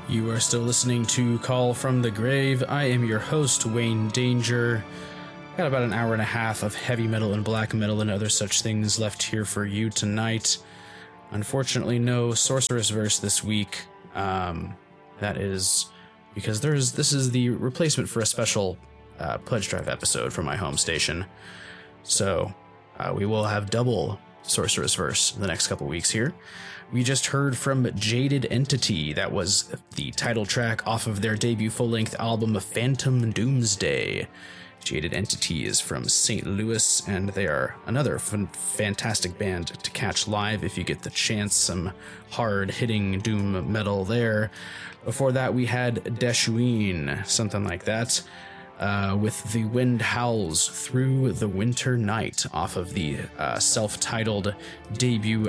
You are still listening to Call from the Grave. I am your host, Wayne Danger. Got about an hour and a half of heavy metal and black metal and other such things left here for you tonight. Unfortunately, no Sorceress Verse this week. That is because this is the replacement for a special Pledge Drive episode from my home station. So we will have double Sorceress Verse in the next couple weeks here. We just heard from Jaded Entity. That was the title track off of their debut full-length album, Phantom Doomsday. Jaded Entity is from St. Louis, and they are another fantastic band to catch live if you get the chance. Some hard-hitting doom metal there. Before that, we had Deshuin, something like that, with The Wind Howls Through the Winter Night off of the self-titled debut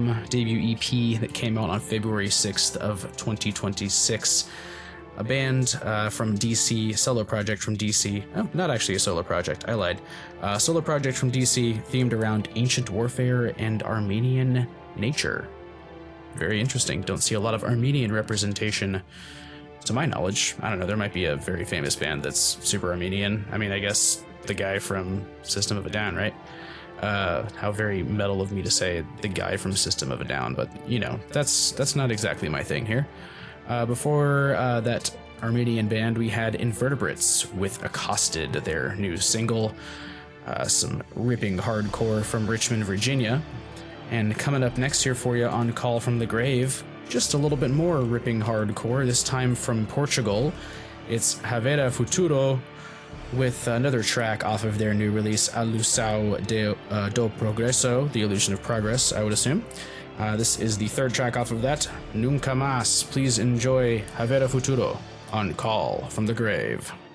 EP that came out on February 6th of 2026. A band from DC, solo project from DC. Oh, not actually a solo project, I lied. Solo project from DC themed around ancient warfare and Armenian nature. Very interesting. Don't see a lot of Armenian representation to my knowledge. I don't know, there might be a very famous band that's super Armenian. I mean, I guess the guy from System of a Down, right? How very metal of me to say the guy from System of a Down, but you know, that's not exactly my thing here. Before that Armenian band, we had Invertebrates with Accosted, their new single. Some ripping hardcore from Richmond, Virginia. And coming up next here for you on Call from the Grave, just a little bit more ripping hardcore, this time from Portugal. It's Havera Futuro with another track off of their new release, Alusão do Progresso, The Illusion of Progress, I would assume. This is the third track off of that, Nunca Mas. Please enjoy Havera Futuro on Call from the Grave.